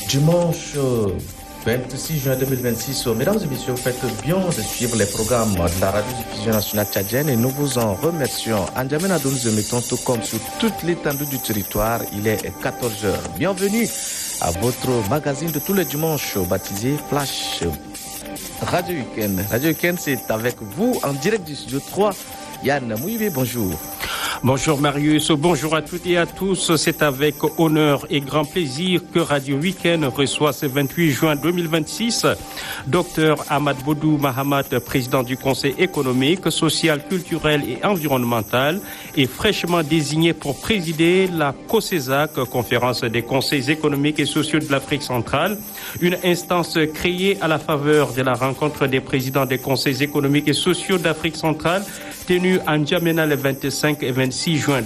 Dimanche 26 juin 2026, mesdames et messieurs, vous faites bien de suivre les programmes de la radiodiffusion nationale tchadienne et nous vous en remercions. En N'Djamena, nous émettons tout comme sur toute l'étendue du territoire. Il est 14h. Bienvenue à votre magazine de tous les dimanches baptisé Flash Radio Week-end. Radio Week-end, c'est avec vous en direct du studio 3. Yann Mouivé, bonjour. Bonjour Marius, bonjour à toutes et à tous. C'est avec honneur et grand plaisir que Radio Week-end reçoit ce 28 juin 2026 Dr Ahmad Bodou Mahamat, président du Conseil économique, social, culturel et environnemental, est fraîchement désigné pour présider la COSESAC, Conférence des conseils économiques et sociaux de l'Afrique centrale, une instance créée à la faveur de la rencontre des présidents des conseils économiques et sociaux d'Afrique centrale tenue à N'Djamena le 25 et 26 juin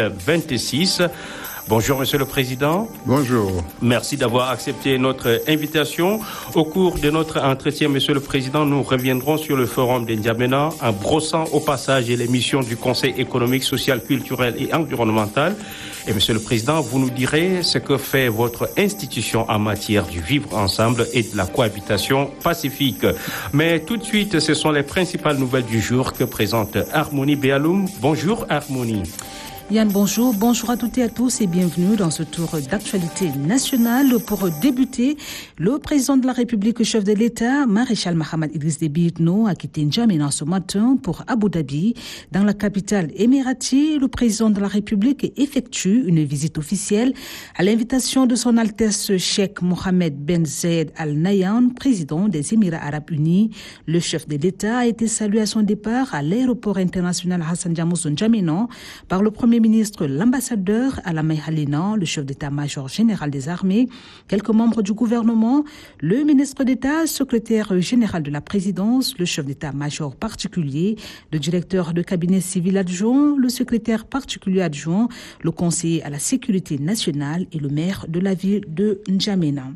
2026. Bonjour Monsieur le Président. Bonjour. Merci d'avoir accepté notre invitation. Au cours de notre entretien, Monsieur le Président, nous reviendrons sur le forum de N'Djamena en brossant au passage les missions du Conseil économique, social, culturel et environnemental. Et Monsieur le Président, vous nous direz ce que fait votre institution en matière du vivre ensemble et de la cohabitation pacifique. Mais tout de suite, ce sont les principales nouvelles du jour que présente Harmonie Béaloum. Bonjour Harmonie. Yann, bonjour. Bonjour à toutes et à tous et bienvenue dans ce tour d'actualité nationale. Pour débuter, le président de la République, chef de l'État, Maréchal Mohamed Idriss Déby Itno, a quitté N'Djamena ce matin pour Abu Dhabi. Dans la capitale émiratie, le président de la République effectue une visite officielle à l'invitation de son Altesse Cheikh Mohammed Ben Zayed Al Nahyan, président des Émirats Arabes Unis. Le chef de l'État a été salué à son départ à l'aéroport international Hassan Diamous N'Djamena par le premier ministre, l'ambassadeur Alamay Halina, le chef d'état-major général des armées, quelques membres du gouvernement, le ministre d'État, secrétaire général de la présidence, le chef d'état-major particulier, le directeur de cabinet civil adjoint, le secrétaire particulier adjoint, le conseiller à la sécurité nationale et le maire de la ville de N'Djamena.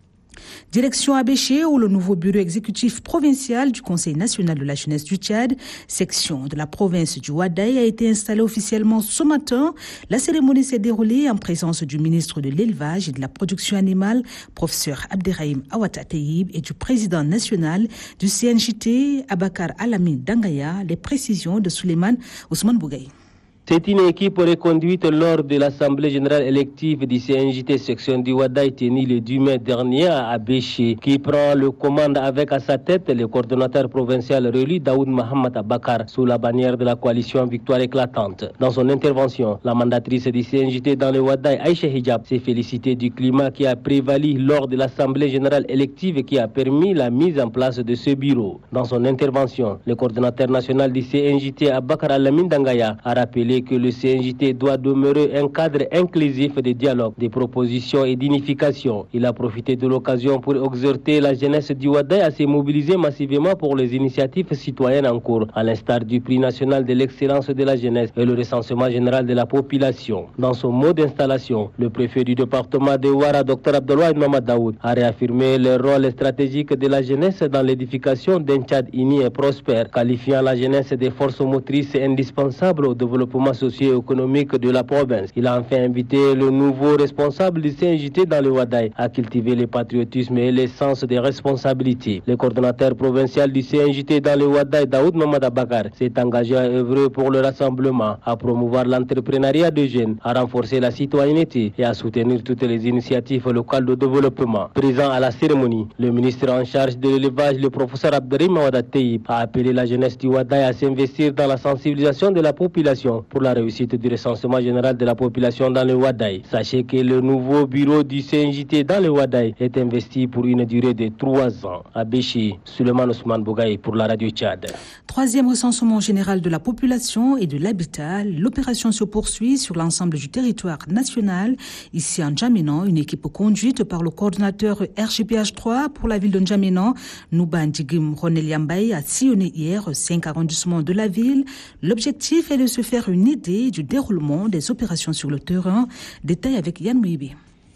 Direction Abéché, où le nouveau bureau exécutif provincial du Conseil national de la jeunesse du Tchad, section de la province du Ouaddaï, a été installé officiellement ce matin. La cérémonie s'est déroulée en présence du ministre de l'élevage et de la production animale, professeur Abderrahim Awata Tayib, et du président national du CNJT, Abakar Alamine Dangaya. Les précisions de Souleymane Ousmane Bougaï. C'est une équipe reconduite lors de l'Assemblée générale élective du CNJT section du Ouaddaï tenue le 10 mai dernier à Abéché, qui prend le commande avec à sa tête le coordonnateur provincial réélu Daoud Mohamed Abakar sous la bannière de la coalition Victoire éclatante. Dans son intervention, la mandatrice du CNJT dans le Ouaddaï, Aïcha Hijab, s'est félicitée du climat qui a prévalu lors de l'Assemblée générale élective qui a permis la mise en place de ce bureau. Dans son intervention, le coordonnateur national du CNJT Abakar Alamine Dangaya a rappelé que le CNJT doit demeurer un cadre inclusif de dialogue, de propositions et d'unification. Il a profité de l'occasion pour exhorter la jeunesse du Ouaddaï à se mobiliser massivement pour les initiatives citoyennes en cours, à l'instar du prix national de l'excellence de la jeunesse et le recensement général de la population. Dans son mot d'installation, le préfet du département de Ouara, Dr Abdelwahid Mamad Daoud, a réaffirmé le rôle stratégique de la jeunesse dans l'édification d'un Tchad uni et prospère, qualifiant la jeunesse des forces motrices indispensables au développement socio-économique de la province. Il a enfin invité le nouveau responsable du CNJT dans le Ouaddaï à cultiver le patriotisme et le sens des responsabilités. Le coordonnateur provincial du CNJT dans le Ouaddaï, Daoud Mamad Abakar, s'est engagé à œuvrer pour le rassemblement, à promouvoir l'entrepreneuriat des jeunes, à renforcer la citoyenneté et à soutenir toutes les initiatives locales de développement. Présent à la cérémonie, le ministre en charge de l'élevage, le professeur Abderrahim Awada Tayib, a appelé la jeunesse du Ouaddaï à s'investir dans la sensibilisation de la population pour la réussite du recensement général de la population dans le Ouaddaï. Sachez que le nouveau bureau du CNJT dans le Ouaddaï est investi pour une durée de 3 ans. À Béchi, Souleymane Ousmane Bougaï pour la radio Tchad. Troisième recensement général de la population et de l'habitat. L'opération se poursuit sur l'ensemble du territoire national. Ici en N'Djamena, une équipe conduite par le coordonnateur RGPH3 pour la ville de N'Djamena, Nouba Ndigim Ronel Yambaye, a sillonné hier 5 arrondissements de la ville. L'objectif est de se faire une idée du déroulement des opérations sur le terrain. Détail avec Yann Mouibi.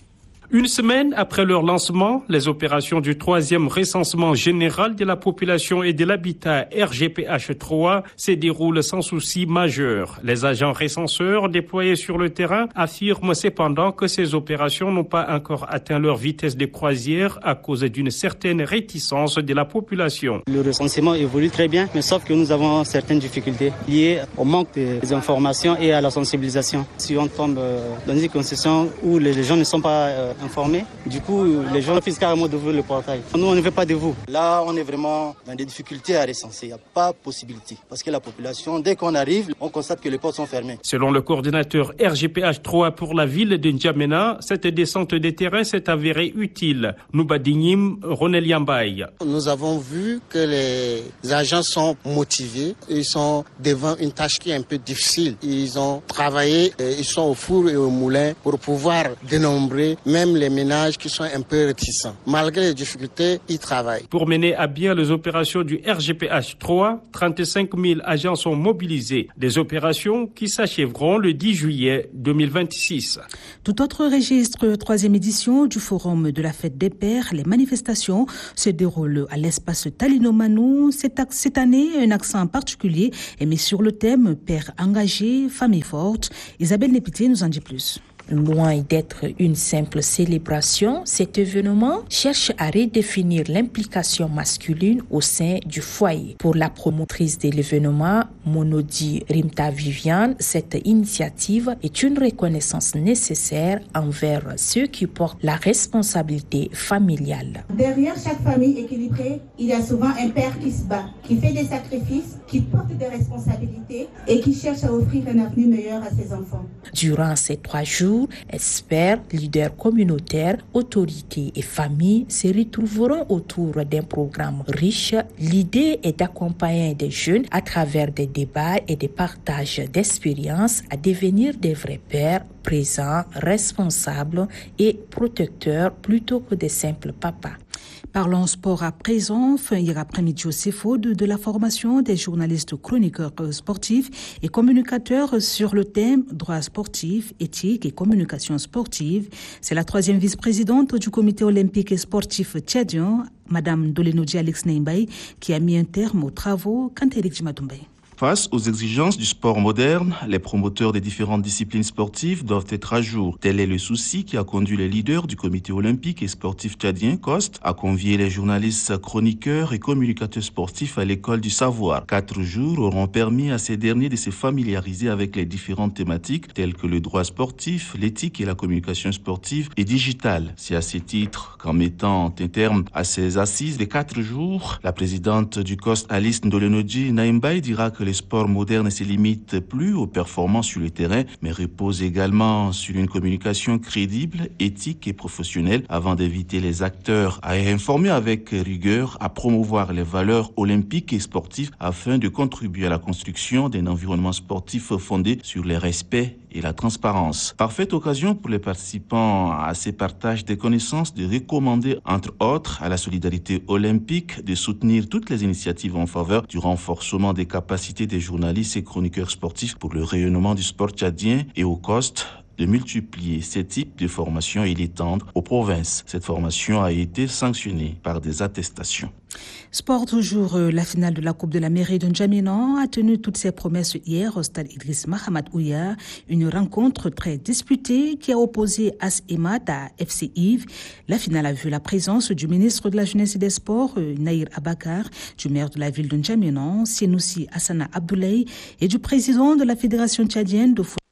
Une semaine après leur lancement, les opérations du 3e recensement général de la population et de l'habitat RGPH3 se déroulent sans souci majeur. Les agents recenseurs déployés sur le terrain affirment cependant que ces opérations n'ont pas encore atteint leur vitesse de croisière à cause d'une certaine réticence de la population. Le recensement évolue très bien, mais sauf que nous avons certaines difficultés liées au manque des informations et à la sensibilisation. Si on tombe dans une concession où les gens ne sont pas informés, du coup les gens refusent carrément d'ouvrir le portail. Nous on ne veut pas de vous. Là on est vraiment dans des difficultés à recenser, il n'y a pas possibilité. Parce que la population, dès qu'on arrive, on constate que les portes sont fermées. Selon le coordinateur RGPH3 pour la ville de N'Djamena, cette descente des terrains s'est avérée utile. Noubadinim Ronel Yambaye. Nous avons vu que les agents sont motivés, ils sont devant une tâche qui est un peu difficile. Ils ont travaillé, ils sont au four et au moulin pour pouvoir dénombrer même les ménages qui sont un peu réticents. Malgré les difficultés, ils travaillent. Pour mener à bien les opérations du RGPH3, 35 000 agents sont mobilisés. Des opérations qui s'achèveront le 10 juillet 2026. Tout autre registre, 3e édition du Forum de la Fête des Pères. Les manifestations se déroulent à l'espace Talino-Manou. Cette année, un accent particulier est mis sur le thème Père engagé, famille forte. Isabelle Népitié nous en dit plus. Loin d'être une simple célébration, cet événement cherche à redéfinir l'implication masculine au sein du foyer. Pour la promotrice de l'événement, Monodi Rimta Viviane, cette initiative est une reconnaissance nécessaire envers ceux qui portent la responsabilité familiale. Derrière chaque famille équilibrée, il y a souvent un père qui se bat, qui fait des sacrifices, qui porte des responsabilités et qui cherche à offrir un avenir meilleur à ses enfants. Durant ces 3 jours, experts, leaders communautaires, autorités et familles se retrouveront autour d'un programme riche. L'idée est d'accompagner des jeunes à travers des débats et des partages d'expériences à devenir des vrais pères présents, responsables et protecteurs plutôt que des simples papas. Parlons sport à présent. Hier après-midi au CEFO de la formation des journalistes chroniqueurs sportifs et communicateurs sur le thème droit sportif, éthique et communication sportive. C'est la 3e vice-présidente du comité olympique et sportif tchadien, Madame Dolenodji Alex Naimbaye, qui a mis un terme aux travaux. Kanterik Jimadoumbaye. Face aux exigences du sport moderne, les promoteurs des différentes disciplines sportives doivent être à jour. Tel est le souci qui a conduit les leaders du comité olympique et sportif tchadien, COST, à convier les journalistes, chroniqueurs et communicateurs sportifs à l'école du savoir. 4 jours auront permis à ces derniers de se familiariser avec les différentes thématiques telles que le droit sportif, l'éthique et la communication sportive et digitale. C'est à ce titre qu'en mettant un terme à ces assises de 4 jours, la présidente du COST, Alice Dolenodji Naimbaye, dira que le sport moderne ne se limite plus aux performances sur le terrain, mais repose également sur une communication crédible, éthique et professionnelle avant d'inviter les acteurs à informer avec rigueur, à promouvoir les valeurs olympiques et sportives afin de contribuer à la construction d'un environnement sportif fondé sur le respect et la transparence. Parfaite occasion pour les participants à ces partages de connaissances de recommander, entre autres, à la solidarité olympique de soutenir toutes les initiatives en faveur du renforcement des capacités des journalistes et chroniqueurs sportifs pour le rayonnement du sport tchadien et au COST de multiplier ces types de formations et l'étendre aux provinces. Cette formation a été sanctionnée par des attestations. Sport toujours, la finale de la Coupe de la mairie de N'Djamena a tenu toutes ses promesses hier au stade Idriss Mahamad Ouya. Une rencontre très disputée qui a opposé AS Emat à FC Yves. La finale a vu la présence du ministre de la Jeunesse et des Sports, Nahir Abakar, du maire de la ville de N'Djamena, Senoussi Hassana Abdoulaye, et du président de la Fédération tchadienne de football.